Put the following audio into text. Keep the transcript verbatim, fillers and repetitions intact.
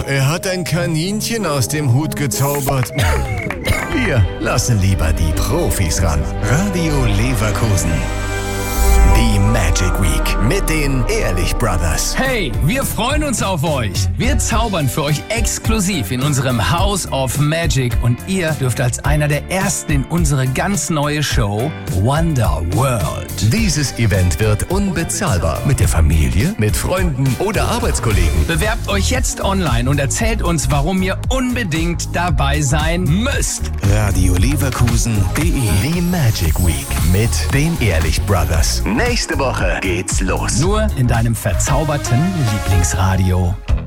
er hat ein Kaninchen aus dem Hut gezaubert. Wir lassen lieber die Profis ran. Radio Leverkusen. Die Magic Week mit den Ehrlich Brothers. Hey, wir freuen uns auf euch. Wir zaubern für euch exklusiv in unserem House of Magic und ihr dürft als einer der ersten in unsere ganz neue Show Wonder World. Dieses Event wird unbezahlbar. Mit der Familie, mit Freunden oder Arbeitskollegen. Bewerbt euch jetzt online und erzählt uns, warum ihr unbedingt dabei sein müsst. Radio Leverkusen punkt de. Die Magic Week mit den Ehrlich Brothers. Nächste Woche geht's los. Nur in deinem verzauberten Lieblingsradio.